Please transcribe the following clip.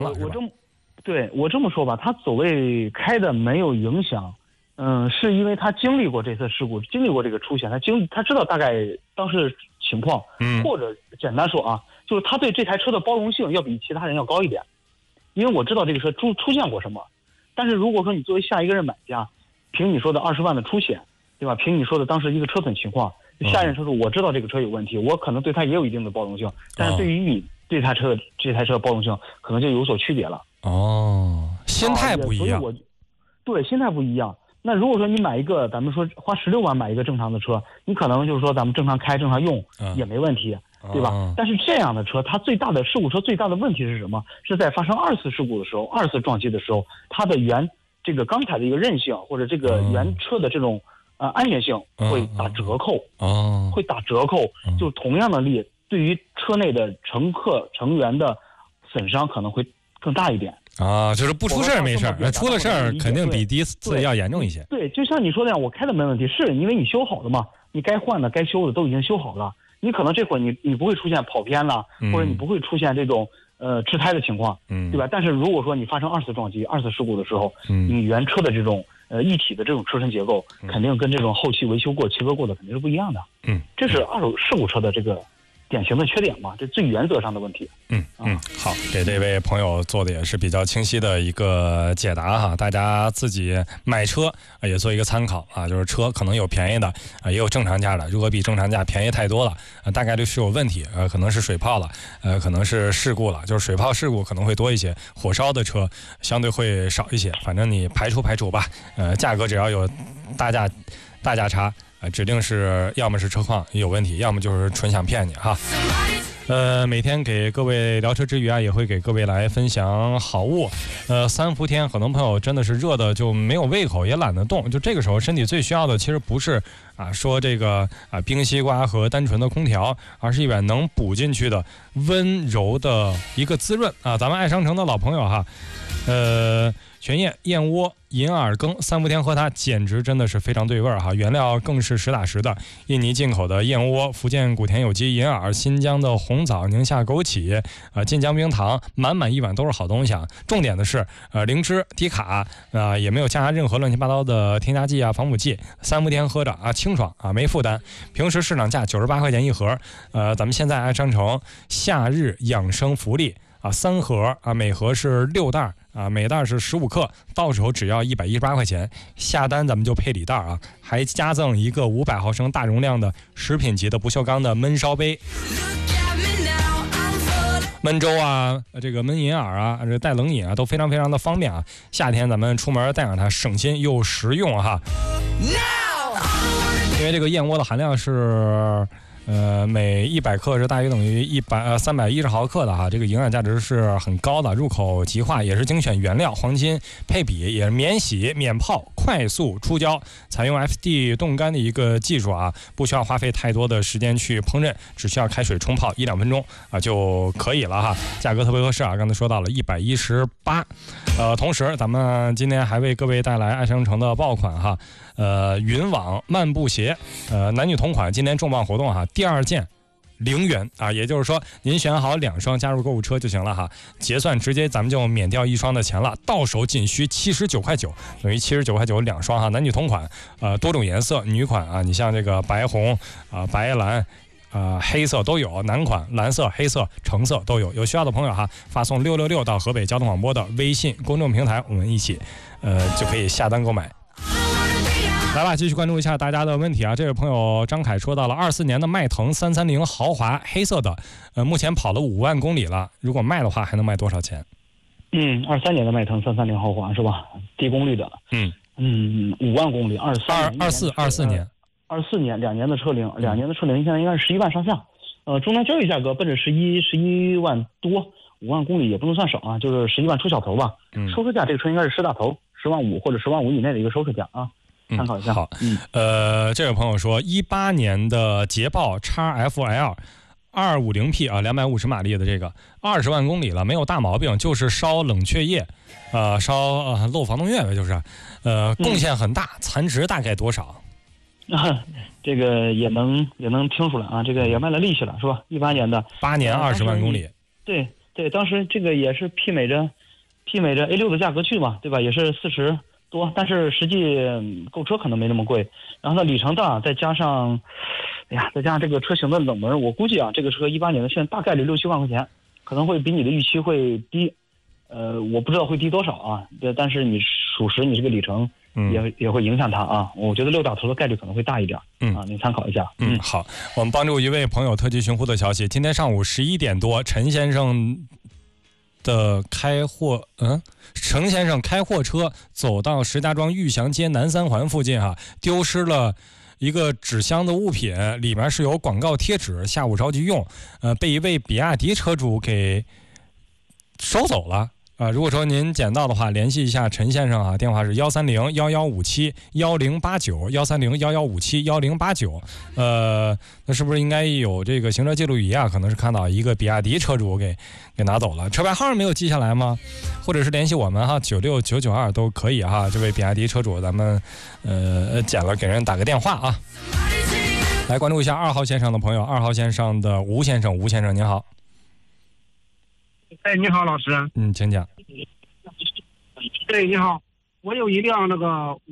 我这么说吧，他所谓开的没有影响，是因为他经历过这次事故，经历过这个出险，他知道大概当时的情况，或者简单说啊，就是他对这台车的包容性要比其他人要高一点，因为我知道这个车出现过什么。但是如果说你作为下一个人买家，凭你说的20万的出险，对吧？凭你说的当时一个车损情况，下一任车主我知道这个车有问题，我可能对他也有一定的包容性，但是对于你对这台车的包容性可能就有所区别了。 心态不一样。 对，心态不一样。那如果说你买一个，咱们说花16万买一个正常的车，你可能就是说咱们正常开正常用也没问题，对吧？但是这样的车，它最大的事故车最大的问题是什么？是在发生2次事故的时候，2次撞击的时候，它的这个钢材的一个韧性或者这个原车的这种安全性会打折扣，会打折扣。就同样的力，对于车内的乘客成员的损伤可能会更大一点。 就是不出事儿没事儿，出了事儿肯定比第一次要严重一些。 对，就像你说的样，我开的没问题，是因为你修好了嘛，你该换的该修的都已经修好了，你可能这会儿你不会出现跑偏了，或者你不会出现这种滞胎的情况，对吧？但是如果说你发生2次撞击、2次事故的时候，你原车的这种一体的这种车身结构，肯定跟这种后期维修过、切割过的肯定是不一样的。这是二手事故车的这个典型的缺点嘛，这最原则上的问题。 好，给这位朋友做的也是比较清晰的一个解答哈，大家自己买车也做一个参考啊，就是车可能有便宜的也有正常价的，如果比正常价便宜太多了大概率是有问题，可能是水泡了，可能是事故了，就是水泡事故可能会多一些，火烧的车相对会少一些，反正你排除吧，价格只要有大价差。指定是要么是车况有问题，要么就是纯想骗你哈。每天给各位聊车之余也会给各位来分享好物。3伏天，很多朋友真的是热的就没有胃口，也懒得动。就这个时候，身体最需要的其实不是说这个冰西瓜和单纯的空调，而是一碗能补进去的温柔的一个滋润咱们爱商城的老朋友哈，全燕燕窝银耳羹3伏天喝它简直真的是非常对味儿哈，原料更是实打实的，印尼进口的燕窝，福建古田有机银耳，新疆的红枣，宁夏枸杞晋江冰糖，满一碗都是好东西重点的是零脂低卡也没有加任何乱七八糟的添加剂防腐剂，3伏天喝着清爽没负担。平时市场价98块钱一盒，咱们现在爱商城夏日养生福利3盒每盒是6袋每袋是15克，到手只要118块钱，下单咱们就配礼袋还加赠一个500毫升大容量的食品级的不锈钢的焖烧杯。焖粥这个焖银耳这带冷饮都非常非常的方便夏天咱们出门带上它，省心又实用因为这个燕窝的含量是每100克是大约等于310毫克的这个营养价值是很高的，入口即化，也是精选原料，黄金配比，也是免洗免泡，快速出胶，采用 FD 冻干的一个技术不需要花费太多的时间去烹饪，只需要开水冲泡1-2分钟就可以了价格特别合适刚才说到了118。同时咱们今天还为各位带来爱商城的爆款云网漫步鞋男女同款，今年重磅活动第2件0元也就是说您选好2双加入购物车就行了结算直接咱们就免掉1双的钱了，到手仅需79块9，等于79块92双男女同款多种颜色，女款你像这个白红白蓝黑色都有，男款蓝色黑色橙色都有，有需要的朋友发送666到河北交通广播的微信公众平台，我们一起就可以下单购买。来吧，继续关注一下大家的问题这位朋友张凯说到了24年的迈腾330豪华黑色的目前跑了5万公里了，如果卖的话还能卖多少钱 ？23年的迈腾330豪华是吧？低功率的5万公里 24年 24年2年的车龄现在应该是11万上下，终端交易价格奔着11万多，5万公里也不能算少就是11万出小头吧。收车价这个车应该是10大头，10万5或者10万5以内的一个收车价参考一下。 好，这位朋友说18年的捷豹 XFL 250P 250马力的这个20万公里了，没有大毛病，就是烧冷却液烧漏防冻液呗，就是贡献很大，残值大概多少？ 这个也能听出来这个也卖了力气了是吧？18年的 8年20万公里， 对， 对，当时这个也是媲美着 A6 的价格去嘛，对吧？也是40多，但是实际购车可能没那么贵。然后呢，里程大，再加上这个车型的冷门，我估计啊，这个车18年的，现在大概率6-7万块钱，可能会比你的预期会低。我不知道会低多少啊，但是你属实你这个里程也会影响它啊。我觉得6打头的概率可能会大一点。您参考一下。 好，我们帮助一位朋友特级寻呼的消息，今天上午11点多，陈先生开货车走到石家庄玉祥街南3环附近丢失了一个纸箱的物品，里面是有广告贴纸，下午着急用，被一位比亚迪车主给收走了。如果说您捡到的话，联系一下陈先生电话是130-1157-1089，130-1157-1089。那是不是应该有这个行车记录仪可能是看到一个比亚迪车主给拿走了，车牌号没有记下来吗？或者是联系我们96992都可以这位比亚迪车主咱们捡了给人打个电话来关注一下2号线上的朋友，2号线上的吴先生您好。 你好，老师。 请讲。 对，你好，我有一辆那个